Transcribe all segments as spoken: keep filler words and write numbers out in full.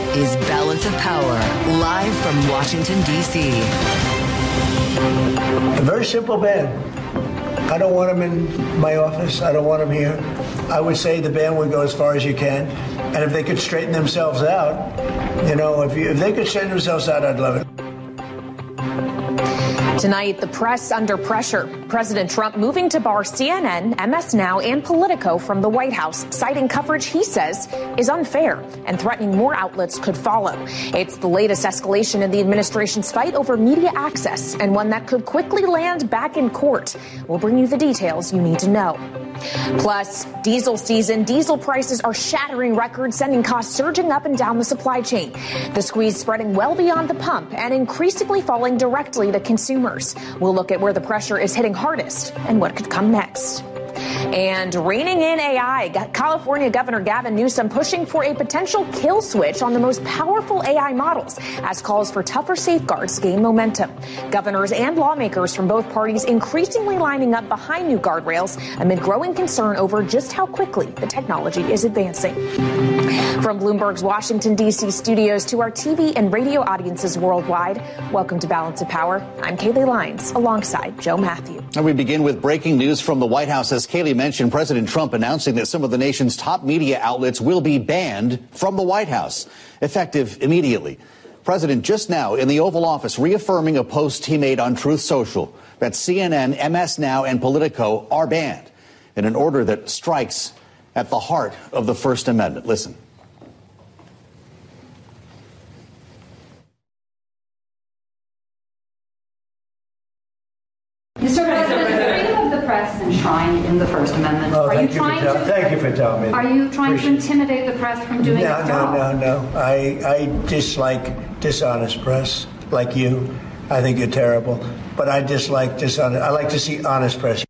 is Balance of Power, live from Washington, D C. A very simple ban. I don't want them in my office. I don't want them here. I would say the ban would go as far as you can. And if they could straighten themselves out, you know, if, you, if they could straighten themselves out, I'd love it. Tonight, the press under pressure. President Trump moving to bar C N N, M S Now, and Politico from the White House, citing coverage he says is unfair and threatening more outlets could follow. It's the latest escalation in the administration's fight over media access, and one that could quickly land back in court. We'll bring you the details you need to know. Plus, diesel season. Diesel prices are shattering records, sending costs surging up and down the supply chain. The squeeze spreading well beyond the pump and increasingly falling directly to consumers. We'll look at where the pressure is hitting hardest and what could come next. And reining in A I, California Governor Gavin Newsom pushing for a potential kill switch on the most powerful A I models as calls for tougher safeguards gain momentum. Governors and lawmakers from both parties increasingly lining up behind new guardrails amid growing concern over just how quickly the technology is advancing. From Bloomberg's Washington, D C studios to our T V and radio audiences worldwide, welcome to Balance of Power. I'm Kayleigh Lyons alongside Joe Matthew. And we begin with breaking news from the White House. As Kayleigh mentioned, President Trump announcing that some of the nation's top media outlets will be banned from the White House, effective immediately. President just now in the Oval Office reaffirming a post he made on Truth Social that C N N, M S Now, and Politico are banned in an order that strikes at the heart of the First Amendment. Listen. Mister President, freedom of the press is enshrined in the First Amendment. Oh, are thank you you trying for tell, to? Thank you for telling me. Are you trying Appreciate to intimidate the press from doing no, its no, job? No, no, no. I I dislike dishonest press, like you. I think you're terrible. But I dislike dishonest. I like to see honest press.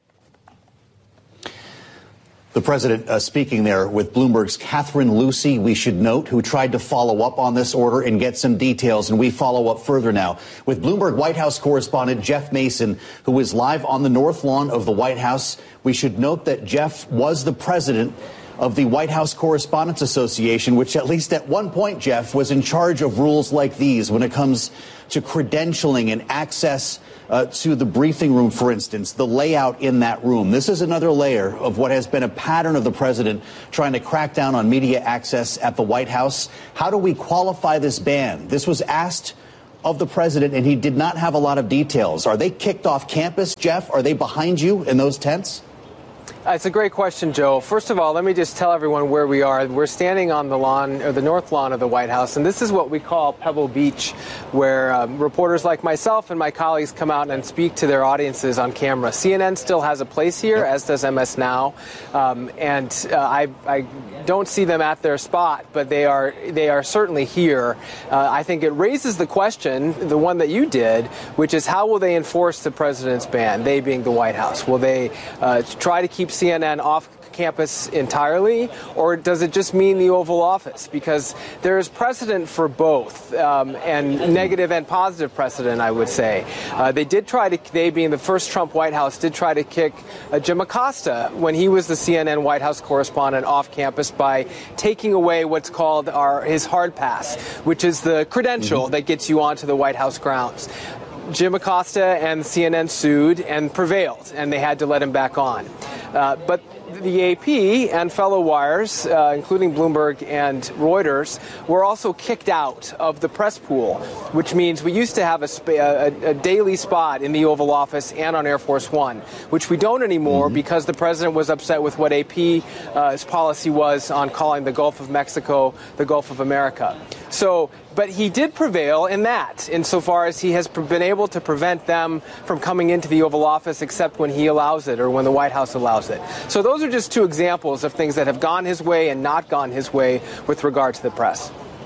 The president uh, speaking there with Bloomberg's Catherine Lucy, we should note, who tried to follow up on this order and get some details. And we follow up further now with Bloomberg White House correspondent Jeff Mason, who is live on the North Lawn of the White House. We should note that Jeff was the president of the White House Correspondents Association, which at least at one point, Jeff, was in charge of rules like these when it comes to credentialing and access uh, to the briefing room, for instance, the layout in that room. This is another layer of what has been a pattern of the president trying to crack down on media access at the White House. How do we qualify this ban? This was asked of the president, and he did not have a lot of details. Are they kicked off campus, Jeff? Are they behind you in those tents? Uh, it's a great question, Joe. First of all, let me just tell everyone where we are. We're standing on the lawn, or the north lawn of the White House, and this is what we call Pebble Beach, where um, reporters like myself and my colleagues come out and speak to their audiences on camera. C N N still has a place here, as does M S Now, um, and uh, I, I don't see them at their spot, but they are they are certainly here. Uh, I think it raises the question, the one that you did, which is how will they enforce the president's ban, they being the White House? Will they uh, try to keep C N N off campus entirely, or does it just mean the Oval Office? Because there is precedent for both, um, and negative and positive precedent, I would say. Uh, they did try to, they being the first Trump White House, did try to kick uh, Jim Acosta when he was the C N N White House correspondent off campus by taking away what's called our his hard pass, which is the credential mm-hmm. that gets you onto the White House grounds. Jim Acosta and C N N sued and prevailed, and they had to let him back on. Uh, but the A P and fellow wires, uh, including Bloomberg and Reuters, were also kicked out of the press pool, which means we used to have a, sp- a, a daily spot in the Oval Office and on Air Force One, which we don't anymore mm-hmm. because the president was upset with what A P's uh, policy was on calling the Gulf of Mexico the Gulf of America. So, but he did prevail in that, insofar as he has been able to prevent them from coming into the Oval Office except when he allows it or when the White House allows it. So those are just two examples of things that have gone his way and not gone his way with regard to the press.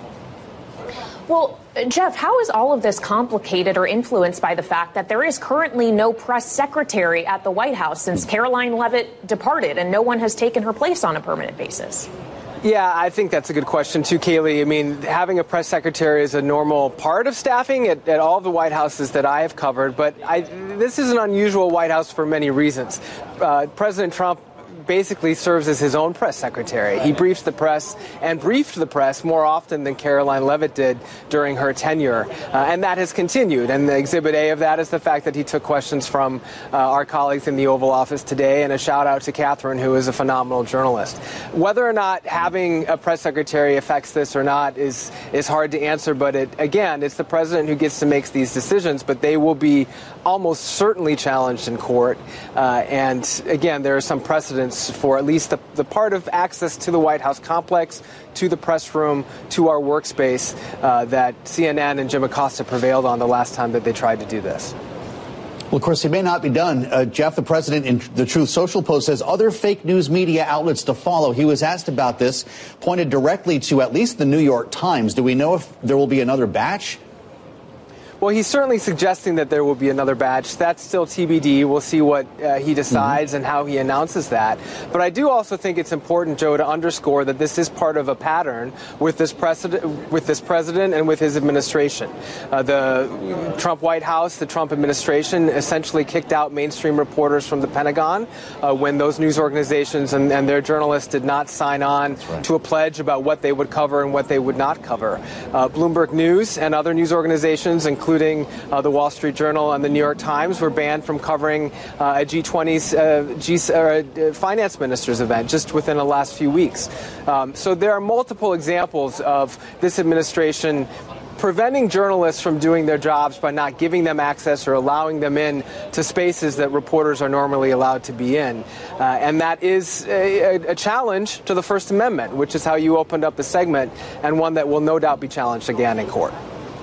Well, Jeff, how is all of this complicated or influenced by the fact that there is currently no press secretary at the White House since Caroline Leavitt departed and no one has taken her place on a permanent basis? Yeah, I think that's a good question, too, Kayleigh. I mean, having a press secretary is a normal part of staffing at, at all the White Houses that I have covered. But I, this is an unusual White House for many reasons. Uh, President Trump basically serves as his own press secretary. He briefs the press and briefed the press more often than Caroline Leavitt did during her tenure. Uh, and that has continued. And the exhibit A of that is the fact that he took questions from uh, our colleagues in the Oval Office today. And a shout out to Catherine, who is a phenomenal journalist. Whether or not having a press secretary affects this or not is, is hard to answer. But it, again, it's the president who gets to make these decisions. But they will be almost certainly challenged in court. Uh, and again, there are some precedents for at least the, the part of access to the White House complex, to the press room, to our workspace uh, that C N N and Jim Acosta prevailed on the last time that they tried to do this. Well, of course, he may not be done. Uh, Jeff, the president in the Truth Social post says other fake news media outlets to follow. He was asked about this, pointed directly to at least the New York Times. Do we know if there will be another batch? Well, he's certainly suggesting that there will be another batch. That's still T B D. We'll see what uh, he decides mm-hmm. and how he announces that. But I do also think it's important, Joe, to underscore that this is part of a pattern with this president, with this president and with his administration. Uh, the Trump White House, the Trump administration, essentially kicked out mainstream reporters from the Pentagon uh, when those news organizations and, and their journalists did not sign on right. to a pledge about what they would cover and what they would not cover. Uh, Bloomberg News and other news organizations, including including uh, the Wall Street Journal and the New York Times, were banned from covering uh, a G twenty uh, G, uh, finance ministers event just within the last few weeks. Um, so there are multiple examples of this administration preventing journalists from doing their jobs by not giving them access or allowing them in to spaces that reporters are normally allowed to be in. Uh, and that is a, a challenge to the First Amendment, which is how you opened up the segment, and one that will no doubt be challenged again in court.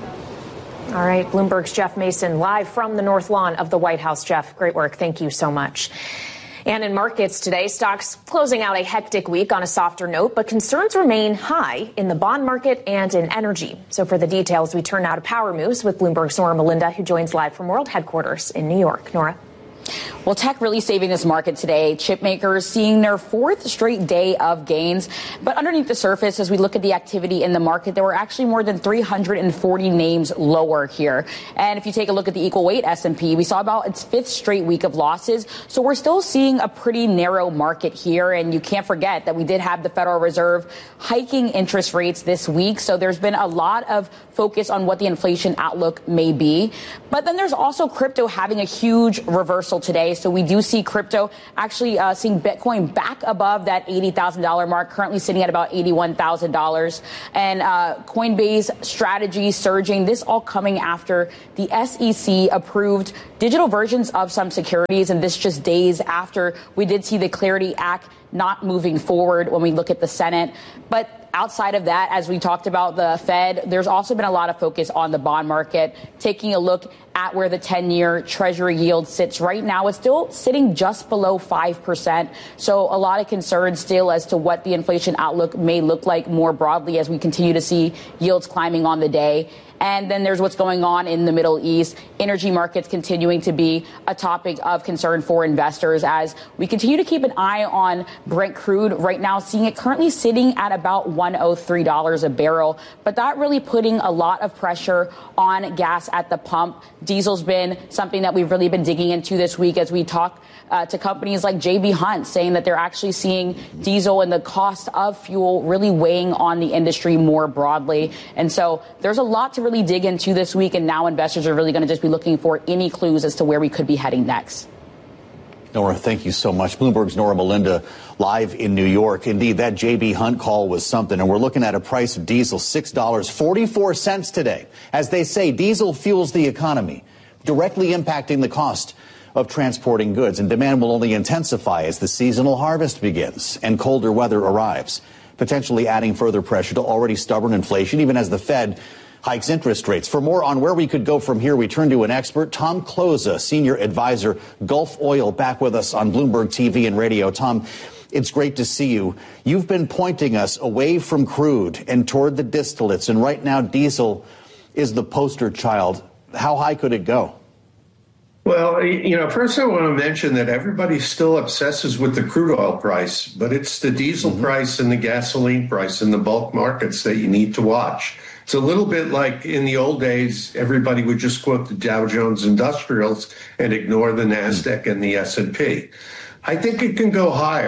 All right, Bloomberg's Jeff Mason live from the North Lawn of the White House. Jeff, great work. Thank you so much. And in markets today, stocks closing out a hectic week on a softer note, but concerns remain high in the bond market and in energy. So for the details, we turn now to Power Moves with Bloomberg's Nora Melinda, who joins live from World Headquarters in New York. Nora. Well, tech really saving this market today. Chip makers seeing their fourth straight day of gains. But underneath the surface, as we look at the activity in the market, there were actually more than three hundred forty names lower here. And if you take a look at the equal weight S and P, we saw about its fifth straight week of losses. So we're still seeing a pretty narrow market here. And you can't forget that we did have the Federal Reserve hiking interest rates this week. So there's been a lot of focus on what the inflation outlook may be. But then there's also crypto having a huge reversal today. So we do see crypto actually uh, seeing Bitcoin back above that eighty thousand dollars mark, currently sitting at about eighty-one thousand dollars. And uh, Coinbase strategy surging, this all coming after the S E C approved digital versions of some securities. And this just days after we did see the Clarity Act not moving forward when we look at the Senate. But outside of that, as we talked about the Fed, there's also been a lot of focus on the bond market. Taking a look at where the ten-year Treasury yield sits right now, it's still sitting just below five percent. So a lot of concern still as to what the inflation outlook may look like more broadly as we continue to see yields climbing on the day. And then there's what's going on in the Middle East. Energy markets continuing to be a topic of concern for investors as we continue to keep an eye on Brent crude right now, seeing it currently sitting at about one hundred three dollars a barrel. But that really putting a lot of pressure on gas at the pump. Diesel's been something that we've really been digging into this week as we talk uh, to companies like J B. Hunt, saying that they're actually seeing diesel and the cost of fuel really weighing on the industry more broadly. And so there's a lot to really dig into this week, and now investors are really going to just be looking for any clues as to where we could be heading next. Nora, thank you so much. Bloomberg's Nora Melinda live in New York. Indeed, that J B. Hunt call was something, and we're looking at a price of diesel, six dollars and forty-four cents today. As they say, diesel fuels the economy, directly impacting the cost of transporting goods, and demand will only intensify as the seasonal harvest begins and colder weather arrives, potentially adding further pressure to already stubborn inflation, even as the Fed hikes interest rates. For more on where we could go from here, we turn to an expert, Tom Kloza, senior advisor, Gulf Oil, back with us on Bloomberg T V and radio. Tom, it's great to see you. You've been pointing us away from crude and toward the distillates, and right now diesel is the poster child. How high could it go? Well, you know, first I want to mention that everybody still obsesses with the crude oil price, but it's the diesel mm-hmm. price and the gasoline price in the bulk markets that you need to watch. It's a little bit like in the old days, everybody would just quote the Dow Jones Industrials and ignore the NASDAQ and the S and P. I think it can go higher.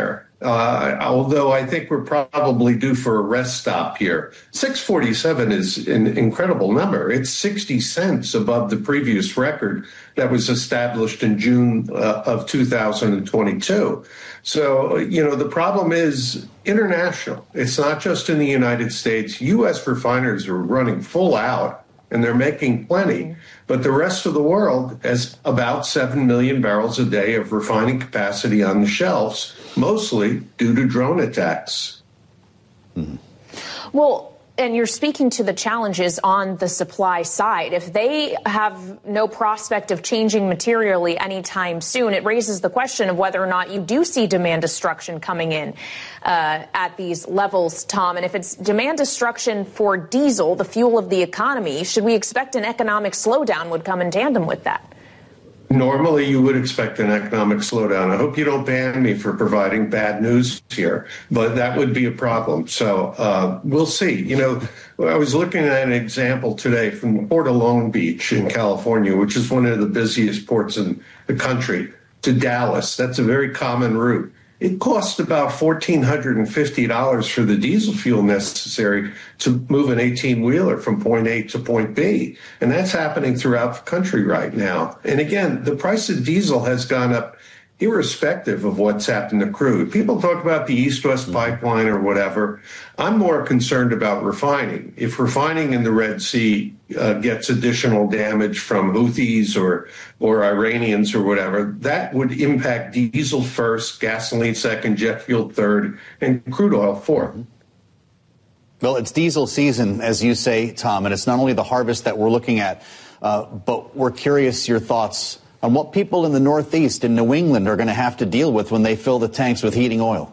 Uh, although I think we're probably due for a rest stop here. six forty-seven is an incredible number. It's sixty cents above the previous record that was established in June uh, of two thousand twenty-two. So, you know, the problem is international. It's not just in the United States. U S refiners are running full out and they're making plenty. But the rest of the world has about seven million barrels a day of refining capacity on the shelves, mostly due to drone attacks. Mm-hmm. Well, and you're speaking to the challenges on the supply side. If they have no prospect of changing materially anytime soon, it raises the question of whether or not you do see demand destruction coming in uh, at these levels, Tom. And if it's demand destruction for diesel, the fuel of the economy, should we expect an economic slowdown would come in tandem with that? Normally, you would expect an economic slowdown. I hope you don't ban me for providing bad news here, but that would be a problem. So uh, we'll see. You know, I was looking at an example today from the Port of Long Beach in California, which is one of the busiest ports in the country, to Dallas. That's a very common route. It cost about one thousand four hundred fifty dollars for the diesel fuel necessary to move an eighteen-wheeler from point A to point B. And that's happening throughout the country right now. And again, the price of diesel has gone up irrespective of what's happened to crude. People talk about the East-West pipeline or whatever. I'm more concerned about refining. If refining in the Red Sea uh, gets additional damage from Houthis or, or Iranians or whatever, that would impact diesel first, gasoline second, jet fuel third, and crude oil fourth. Well, it's diesel season, as you say, Tom, and it's not only the harvest that we're looking at, uh, but we're curious your thoughts on what people in the Northeast and New England are going to have to deal with when they fill the tanks with heating oil.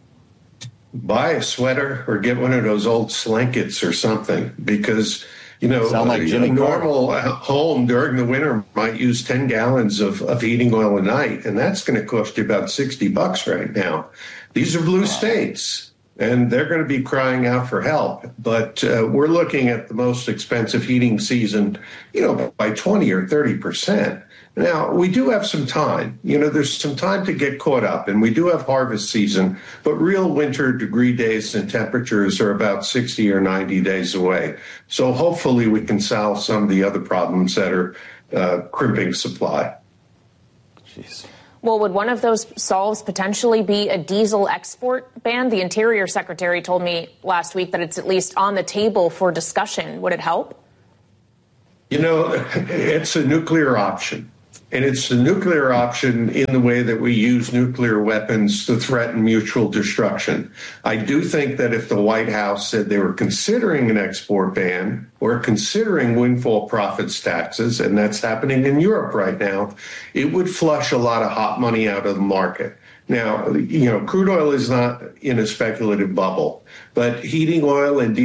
Buy a sweater or get one of those old slankets or something, because, you know, Sound like Jimmy a normal Carter. home during the winter might use ten gallons of, of heating oil a night, and that's going to cost you about sixty bucks right now. These are blue wow. states, and they're going to be crying out for help. But uh, we're looking at the most expensive heating season, you know, by twenty or thirty percent. Now, we do have some time. You know, there's some time to get caught up, and we do have harvest season, but real winter degree days and temperatures are about sixty or ninety days away. So hopefully we can solve some of the other problems that are uh, crimping supply. Jeez. Well, would one of those solves potentially be a diesel export ban? The Interior Secretary told me last week that it's at least on the table for discussion. Would it help? You know, it's a nuclear option. And it's the nuclear option in the way that we use nuclear weapons to threaten mutual destruction. I do think that if the White House said they were considering an export ban or considering windfall profits taxes, and that's happening in Europe right now, it would flush a lot of hot money out of the market. Now, you know, crude oil is not in a speculative bubble, but heating oil and